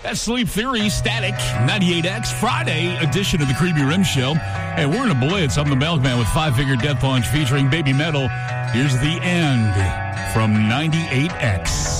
That's Sleep Theory, Static, 98X, Friday edition of the Creepy Rim Show. And we're in a blitz. I'm the Milkman with Five Finger Death Punch featuring Baby Metal. Here's The End from 98X.